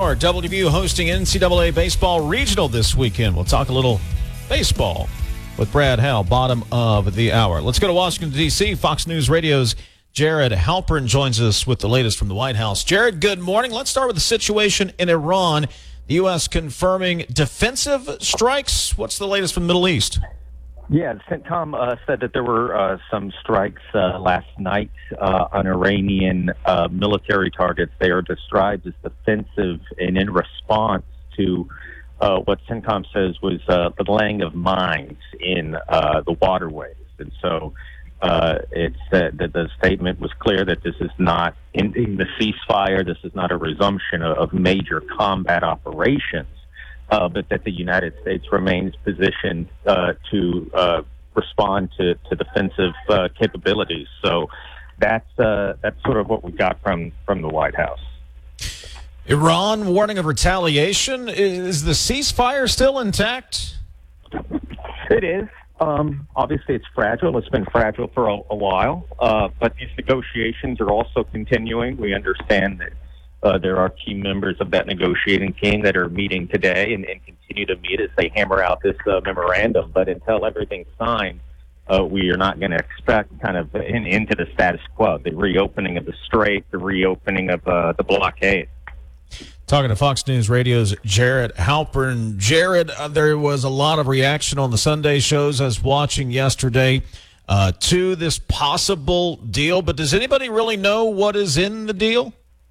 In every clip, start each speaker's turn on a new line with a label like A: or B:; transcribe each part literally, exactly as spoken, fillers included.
A: hour. W V U hosting N C double A Baseball Regional this weekend. We'll talk a little baseball with Brad Howell, bottom of the hour. Let's go to Washington, D C Fox News Radio's Jared Halpern joins us with the latest from the White House. Jared, good morning. Let's start with the situation in Iran. The U S confirming defensive strikes. What's the latest from the Middle East?
B: Yeah, CENTCOM uh, said that there were uh, some strikes uh, last night uh, on Iranian uh, military targets. They are described as defensive and in response to uh, what CENTCOM says was uh, the laying of mines in uh, the waterways. And so uh, it's uh, that the statement was clear that this is not ending the ceasefire. This is not a resumption of, of major combat operations. Uh, but that the United States remains positioned uh, to uh, respond to, to defensive uh, capabilities. So that's uh, that's sort of what we got from, from the White House.
A: Iran warning of retaliation. Is the ceasefire still intact?
B: It is. Um, obviously, it's fragile. It's been fragile for a, a while. Uh, but these negotiations are also continuing. We understand that Uh, there are key members of that negotiating team that are meeting today and, and continue to meet as they hammer out this uh, memorandum. But until everything's signed, uh, we are not going to expect kind of in, into the status quo, the reopening of the strait, the reopening of uh, the blockade.
A: Talking to Fox News Radio's Jared Halpern. Jared, uh, there was a lot of reaction on the Sunday shows I was watching yesterday uh, to this possible deal. But does anybody really know what is in the deal?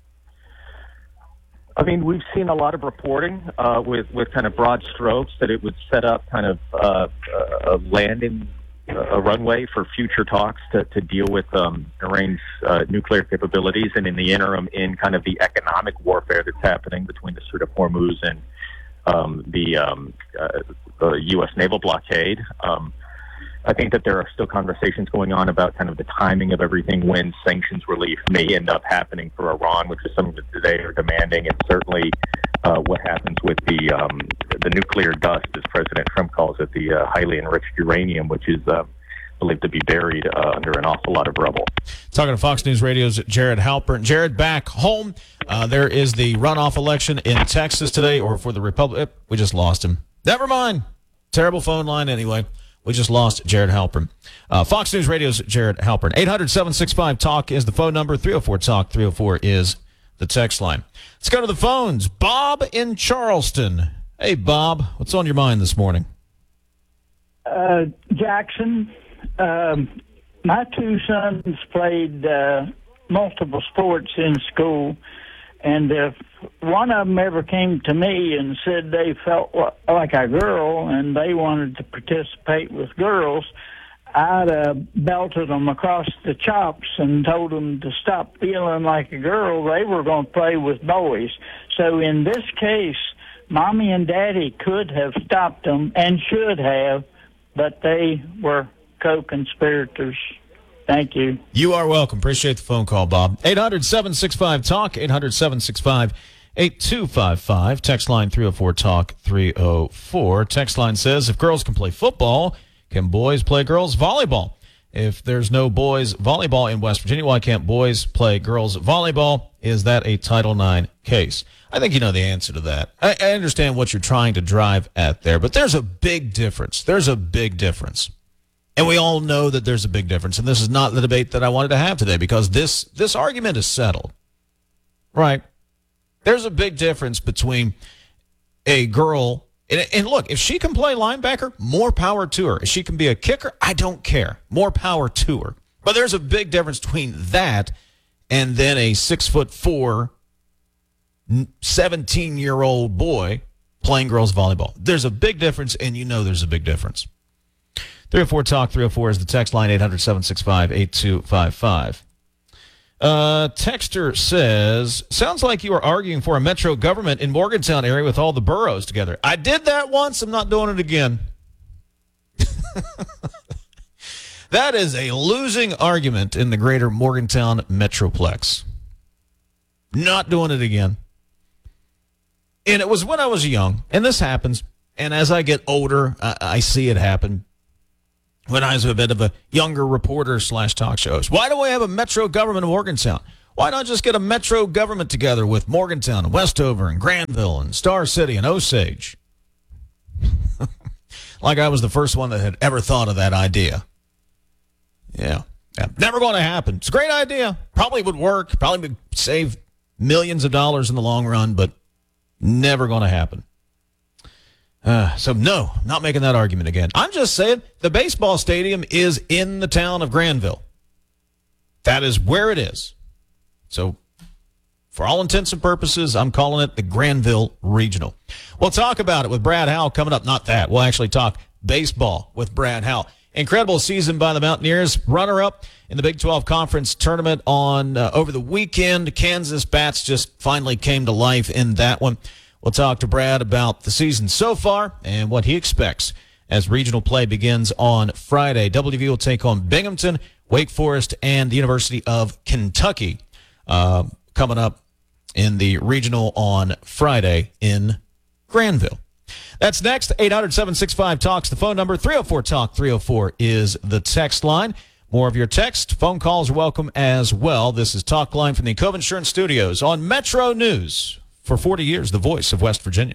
B: I mean, we've seen a lot of reporting uh, with, with kind of broad strokes that it would set up kind of uh, a landing, a runway for future talks to, to deal with um, Iran's uh, nuclear capabilities, and in the interim, in kind of the economic warfare that's happening between the Strait of Hormuz and um, the, um, uh, the U S naval blockade. Um, I think that there are still conversations going on about kind of the timing of everything when sanctions relief may end up happening for Iran, which is something that they are demanding, and certainly uh, what happens with the um, the nuclear dust, as President Trump calls it, the uh, highly enriched uranium, which is uh, believed to be buried uh, under an awful lot of rubble.
A: Talking to Fox News Radio's Jared Halpern. Jared, back home, uh, there is the runoff election in Texas today, or for the Republic. We just lost him. Never mind. Terrible phone line anyway. We just lost Jared Halpern. Uh, Fox News Radio's Jared Halpern. eight hundred, seven six five, talk is the phone number. three oh four talk, three oh four is the text line. Let's go to the phones. Bob in Charleston. Hey, Bob, what's on your mind this morning?
C: Uh, Jackson, um, my two sons played uh, multiple sports in school, and if one of them ever came to me and said they felt like a girl and they wanted to participate with girls, I'd uh, belted them across the chops and told them to stop feeling like a girl. They were going to play with boys. So in this case, Mommy and Daddy could have stopped them and should have, but they were co-conspirators. Thank you.
A: You are welcome. Appreciate the phone call, Bob. eight hundred, seven six five, talk, eight hundred, seven six five, eight two five five. Text line three oh four talk, three oh four. Text line says, if girls can play football, can boys play girls volleyball? If there's no boys volleyball in West Virginia, why can't boys play girls volleyball? Is that a Title nine case? I think you know the answer to that. I, I understand what you're trying to drive at there, but there's a big difference. There's a big difference. And we all know that there's a big difference, and this is not the debate that I wanted to have today, because this this argument is settled, right? There's a big difference between a girl, and, and look, if she can play linebacker, more power to her. If she can be a kicker, I don't care. More power to her. But there's a big difference between that and then a six foot four, seventeen-year-old boy playing girls volleyball. There's a big difference, and you know there's a big difference. three oh four talk, three oh four is the text line, eight hundred, seven six five, eight two five five. Uh, Texter says, sounds like you are arguing for a metro government in Morgantown area with all the boroughs together. I did that once. I'm not doing it again. That is a losing argument in the greater Morgantown metroplex. Not doing it again. And it was when I was young, and this happens, and as I get older, I, I see it happen. When I was a bit of a younger reporter slash talk show host. Why do we have a metro government in Morgantown? Why not just get a metro government together with Morgantown and Westover and Granville and Star City and Osage? Like I was the first one that had ever thought of that idea. Yeah. yeah. Never going to happen. It's a great idea. Probably would work. Probably would save millions of dollars in the long run, but never going to happen. Uh, so, no, not making that argument again. I'm just saying the baseball stadium is in the town of Granville. That is where it is. So, for all intents and purposes, I'm calling it the Granville Regional. We'll talk about it with Brad Howell coming up. Not that. We'll actually talk baseball with Brad Howell. Incredible season by the Mountaineers. Runner-up in the Big twelve Conference Tournament on uh, over the weekend. Kansas Bats just finally came to life in that one. We'll talk to Brad about the season so far and what he expects as regional play begins on Friday. W V will take on Binghamton, Wake Forest, and the University of Kentucky uh, coming up in the regional on Friday in Granville. That's next. eight hundred, seven six five, talks the phone number. three oh four talk, three oh four is the text line. More of your text. Phone calls are welcome as well. This is Talk Line from the Cove Insurance Studios on Metro News. For forty years, the voice of West Virginia.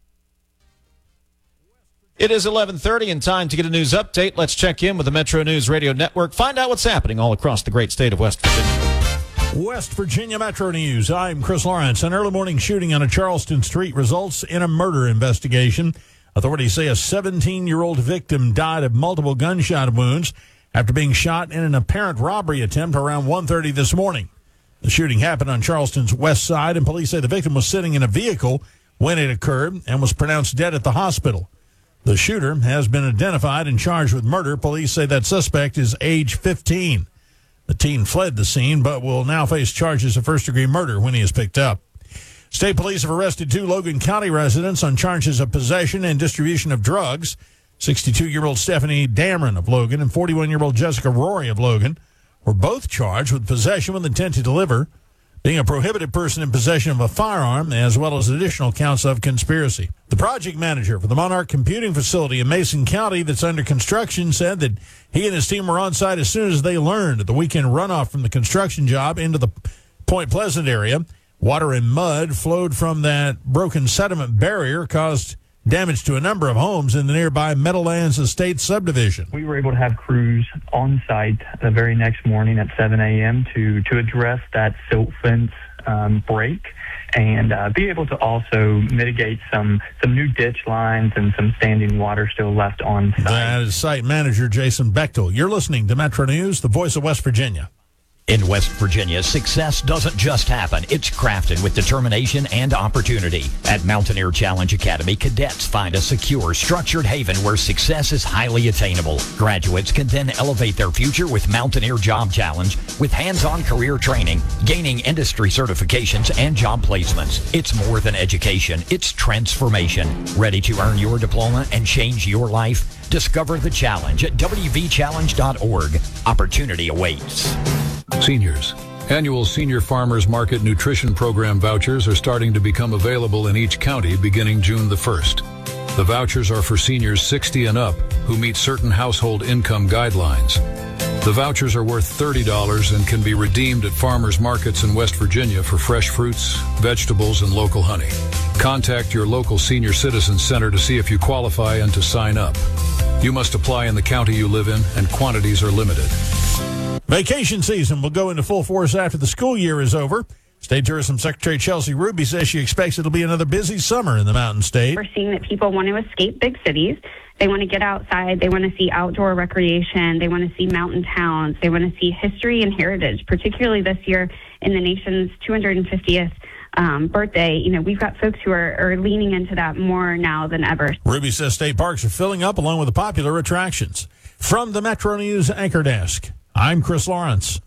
A: It is eleven thirty and time to get a news update. Let's check in with the Metro News Radio Network. Find out what's happening all across the great state of West Virginia.
D: West Virginia Metro News. I'm Chris Lawrence. An early morning shooting on a Charleston street results in a murder investigation. Authorities say a seventeen-year-old victim died of multiple gunshot wounds after being shot in an apparent robbery attempt around one thirty this morning. The shooting happened on Charleston's west side, and police say the victim was sitting in a vehicle when it occurred and was pronounced dead at the hospital. The shooter has been identified and charged with murder. Police say that suspect is age fifteen. The teen fled the scene, but will now face charges of first-degree murder when he is picked up. State police have arrested two Logan County residents on charges of possession and distribution of drugs. sixty-two-year-old Stephanie Dameron of Logan and forty-one-year-old Jessica Rory of Logan were both charged with possession with intent to deliver, being a prohibited person in possession of a firearm, as well as additional counts of conspiracy. The project manager for the Monarch Computing Facility in Mason County that's under construction said that he and his team were on site as soon as they learned of the weekend runoff from the construction job into the Point Pleasant area. Water and mud flowed from that broken sediment barrier, caused damage to a number of homes in the nearby Meadowlands Estate subdivision.
E: We were able to have crews on site the very next morning at seven a.m. to, to address that silt fence um, break and uh, be able to also mitigate some, some new ditch lines and some standing water still left on site.
D: That is site manager Jason Bechtel. You're listening to Metro News, the voice of West Virginia.
F: In West Virginia, success doesn't just happen. It's crafted with determination and opportunity. At Mountaineer Challenge Academy, cadets find a secure, structured haven where success is highly attainable. Graduates can then elevate their future with Mountaineer Job Challenge with hands-on career training, gaining industry certifications, and job placements. It's more than education. It's transformation. Ready to earn your diploma and change your life? Discover the challenge at w v challenge dot org. Opportunity awaits.
G: Seniors. Annual Senior Farmers Market Nutrition Program vouchers are starting to become available in each county beginning June the first. The vouchers are for seniors sixty and up who meet certain household income guidelines. The vouchers are worth thirty dollars and can be redeemed at farmers markets in West Virginia for fresh fruits, vegetables, and local honey. Contact your local senior citizen center to see if you qualify and to sign up. You must apply in the county you live in, and quantities are limited.
D: Vacation season will go into full force after the school year is over. State Tourism Secretary Chelsea Ruby says she expects it'll be another busy summer in the Mountain State.
H: We're seeing that people want to escape big cities. They want to get outside. They want to see outdoor recreation. They want to see mountain towns. They want to see history and heritage, particularly this year in the nation's two hundred fiftieth um, birthday. You know, we've got folks who are, are leaning into that more now than ever.
D: Ruby says state parks are filling up along with the popular attractions. From the Metro News Anchor Desk, I'm Chris Lawrence.